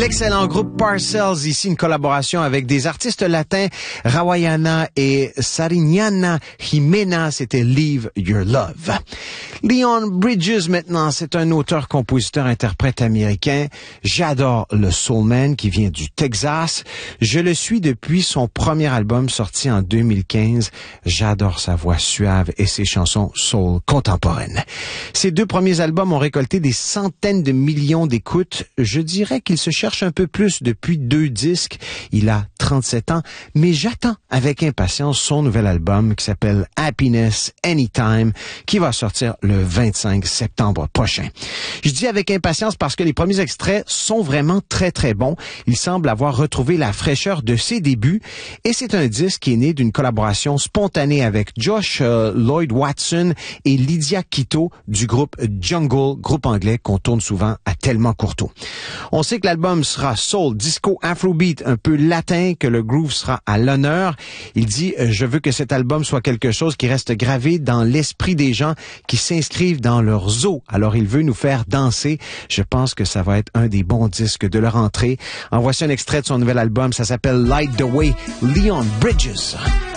L'excellent groupe Parcells, ici une collaboration avec des artistes latins, Rawayana et Sariñana Jimena, c'était Leave Your Love. Leon Bridges maintenant, c'est un auteur, compositeur, interprète américain. J'adore le Soul Man qui vient du Texas. Je le suis depuis son premier album sorti en 2015. J'adore sa voix suave et ses chansons soul contemporaines. Ses deux premiers albums ont récolté des centaines de millions d'écoutes. Je dirais qu'il se cherche un peu plus depuis 2 disques. Il a 37 ans, mais j'attends avec impatience son nouvel album qui s'appelle Happiness Anytime, qui va sortir le 25 septembre prochain. Je dis avec impatience parce que les premiers extraits sont vraiment très très bons. Il semble avoir retrouvé la fraîcheur de ses débuts et c'est un disque qui est né d'une collaboration spontanée avec Josh Lloyd Watson et Lydia Quito du groupe Jungle, groupe anglais qu'on tourne souvent à Tellement Courteau. On sait que l'album sera soul, disco, afrobeat, un peu latin, que le groove sera à l'honneur. Il dit « Je veux que cet album soit quelque chose qui reste gravé dans l'esprit des gens qui s'inscrivent dans leur zoo. » Alors il veut nous faire danser. Je pense que ça va être un des bons disques de leur entrée. En voici un extrait de son nouvel album. Ça s'appelle Light the Way, Leon Bridges.